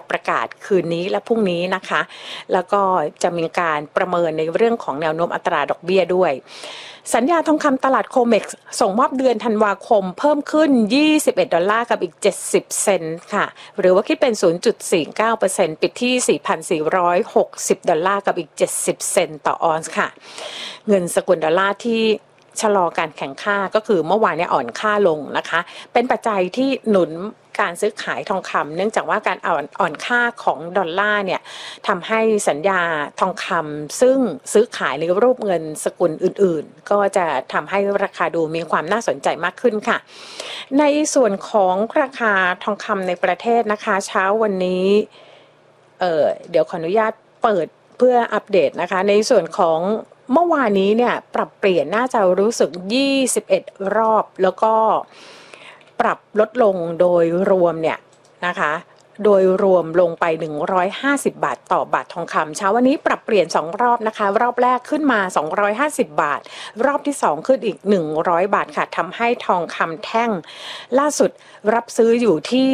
ประกาศคืนนี้และพรุ่งนี้นะคะแล้วก็จะมีการประเมินในเรื่องของแนวโน้มอัตราดอกเบี้ยด้วยสัญญาทองคำตลาดโคเม็กซ์ส่งมอบเดือนธันวาคมเพิ่มขึ้น$21กับอีก70 เซนต์ค่ะหรือว่าคิดเป็น 0.49% ปิดที่ $4,460 กับอีก70 เซนต์ต่อออนซ์ค่ะเงินสกุลดอลลาร์ที่ชะลอการแข่งค่าก็คือเมื่อวานเนี่ยอ่อนค่าลงนะคะเป็นปัจจัยที่หนุนการซื้อขายทองคำเนื่องจากว่าการอ่อนค่าของดอลลาร์เนี่ยทำให้สัญญาทองคำซึ่งซื้อขายในรูปเงินสกุลอื่นๆก็จะทำให้ราคาดูมีความน่าสนใจมากขึ้นค่ะในส่วนของราคาทองคำในประเทศนะคะเช้าวันนี้เดี๋ยวขออนุญาตเปิดเพื่ออัปเดตนะคะในส่วนของเมื่อวานนี้เนี่ยปรับเปลี่ยนน่าจะรู้สึก21รอบแล้วก็ปรับลดลงโดยรวมเนี่ยนะคะโดยรวมลงไป150 บาทต่อบาททองคำเช้าวันนี้ปรับเปลี่ยน2รอบนะคะรอบแรกขึ้นมา250 บาทรอบที่2ขึ้นอีก100 บาทค่ะทำให้ทองคำแท่งล่าสุดรับซื้ออยู่ที่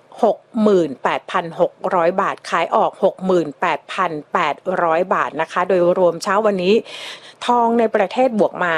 68,600 บาทขายออก 68,800 บาทนะคะโดยรวมเช้าวันนี้ทองในประเทศบวกมา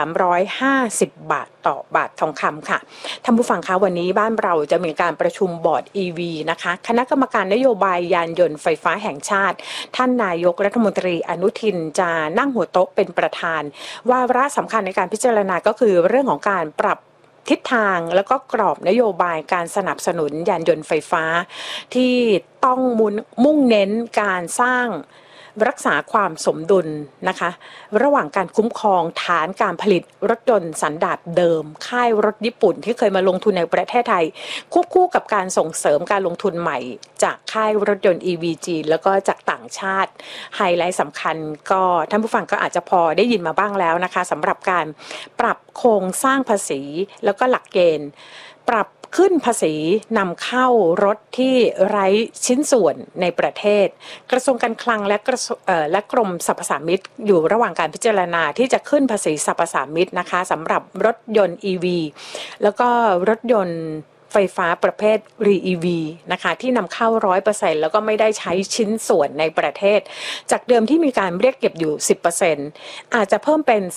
350 บาทต่อบาททองคำค่ะท่านผู้ฟังคะวันนี้บ้านเราจะมีการประชุมบอร์ด EV นะคะคณะกรรมการนโยบายยานยนต์ไฟฟ้าแห่งชาติท่านนายกรัฐมนตรีอนุทินจะนั่งหัวโต๊ะเป็นประธานวาระสำคัญในการพิจารณาก็คือเรื่องของการปรับทิศทางแล้วก็กรอบนโยบายการสนับสนุนยานยนต์ไฟฟ้าที่ต้องมุ่งเน้นการสร้างรักษาความสมดุลนะคะระหว่างการคุ้มครองฐานการผลิตรถยนต์สันดาปเดิมค่ายรถญี่ปุ่นที่เคยมาลงทุนในประเทศไทยควบคู่กับการส่งเสริมการลงทุนใหม่จากค่ายรถยนต์ EV จีนแล้วก็จากต่างชาติไฮไลท์สำคัญก็ท่านผู้ฟังก็อาจจะพอได้ยินมาบ้างแล้วนะคะสำหรับการปรับโครงสร้างภาษีแล้วก็หลักเกณฑ์ปรับขึ้นภาษีนำเข้ารถที่ไร้ชิ้นส่วนในประเทศกระทรวงการคลังและกรมสรรพสามิตอยู่ระหว่างการพิจารณาที่จะขึ้นภาษีสรรพสามิตนะคะสำหรับรถยนต์ EV แล้วก็รถยนต์ไฟฟ้าประเภท RE-EV นะคะที่นำเข้า 100% แล้วก็ไม่ได้ใช้ชิ้นส่วนในประเทศจากเดิมที่มีการเรียกเก็บอยู่ 10% อาจจะเพิ่มเป็น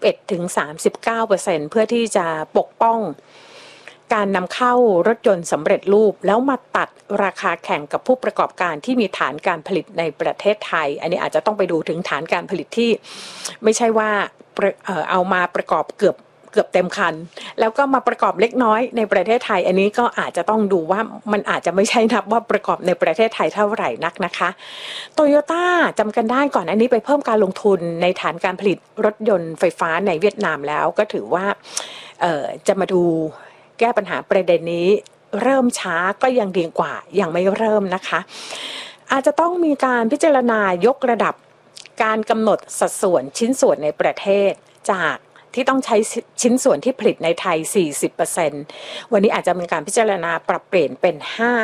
31-39% เพื่อที่จะปกป้องการนำเข้ารถยนต์สำเร็จรูปแล้วมาตัดราคาแข่งกับผู้ประกอบการที่มีฐานการผลิตในประเทศไทยอันนี้อาจจะต้องไปดูถึงฐานการผลิตที่ไม่ใช่ว่าเอามาประกอบเกือบเต็มคันแล้วก็มาประกอบเล็กน้อยในประเทศไทยอันนี้ก็อาจจะต้องดูว่ามันอาจจะไม่ใช่นับว่าประกอบในประเทศไทยเท่าไหร่นักนะคะโตโยต้าจำกันได้ก่อนอันนี้ไปเพิ่มการลงทุนในฐานการผลิตรถยนต์ไฟฟ้าในเวียดนามแล้วก็ถือว่าจะมาดูแก้ปัญหาประเด็นนี้เริ่มช้าก็ยังดีกว่ายังไม่เริ่มนะคะอาจจะต้องมีการพิจารณายกระดับการกำหนดสัดส่วนชิ้นส่วนในประเทศจากที่ต้องใช้ชิ้นส่วนที่ผลิตในไทย 40% วันนี้อาจจะมีการพิจารณาปรับเปลี่ยนเป็น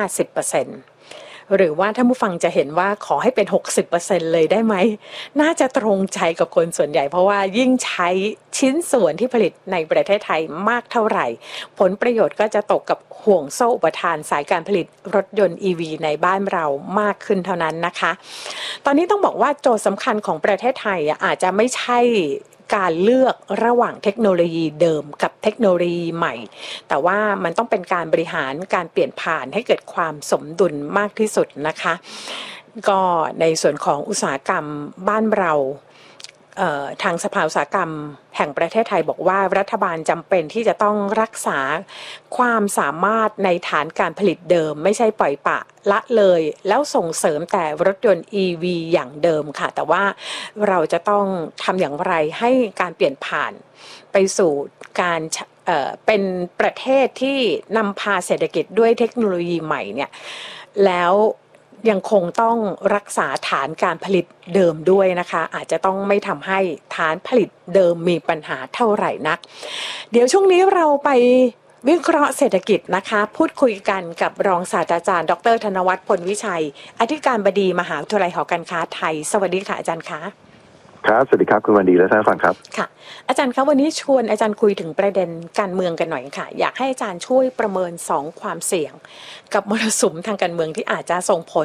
50%หรือว่าท่านผู้ฟังจะเห็นว่าขอให้เป็น 60% เลยได้ไหมน่าจะตรงใจกับคนส่วนใหญ่เพราะว่ายิ่งใช้ชิ้นส่วนที่ผลิตในประเทศไทยมากเท่าไหร่ผลประโยชน์ก็จะตกกับห่วงโซ่อุปทานสายการผลิตรถยนต์ EV ในบ้านเรามากขึ้นเท่านั้นนะคะตอนนี้ต้องบอกว่าโจทย์สำคัญของประเทศไทยอาจจะไม่ใช่การเลือกระหว่างเทคโนโลยีเดิมกับเทคโนโลยีใหม่แต่ว่ามันต้องเป็นการบริหารการเปลี่ยนผ่านให้เกิดความสมดุลมากที่สุดนะคะก็ในส่วนของอุตสาหกรรมบ้านเราทางสภาอุตสาหกรรมแห่งประเทศไทยบอกว่ารัฐบาลจำเป็นที่จะต้องรักษาความสามารถในฐานการผลิตเดิมไม่ใช่ปล่อยปละละเลยแล้วส่งเสริมแต่รถยนต์ EV อย่างเดิมค่ะแต่ว่าเราจะต้องทำอย่างไรให้การเปลี่ยนผ่านไปสู่การเป็นประเทศที่นำพาเศรษฐกิจด้วยเทคโนโลยีใหม่เนี่ยแล้วยังคงต้องรักษาฐานการผลิตเดิมด้วยนะคะอาจจะต้องไม่ทำให้ฐานผลิตเดิมมีปัญหาเท่าไหร่นักเดี๋ยวช่วงนี้เราไปวิเคราะห์เศรษฐกิจนะคะพูดคุยกันกับรองศาสตราจารย์ดร.ธนวัฒน์ พลวิชัยอธิการบดีมหาวิทยาลัยหอการค้าไทยสวัสดีค่ะอาจารย์คะครับสวัสดีครับคุณวันดีและท่านฟังครับค่ะอาจารย์ครับวันนี้ชวนอาจารย์คุยถึงประเด็นการเมืองกันหน่อยค่ะอยากให้อาจารย์ช่วยประเมิน2ความเสี่ยงกับมรสุมทางการเมืองที่อาจจะส่งผล